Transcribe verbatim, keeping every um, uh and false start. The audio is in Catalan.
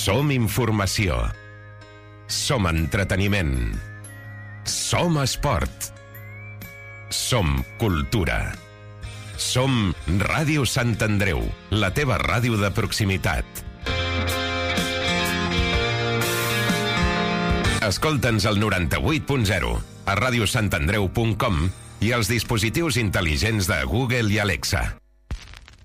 Som informació. Som entreteniment. Som esport. Som cultura. Som Ràdio Sant Andreu, la teva ràdio de proximitat. Escolta'ns al noranta-vuit punt zero, a radiosantandreu punt com i als dispositius intel·ligents de Google i Alexa.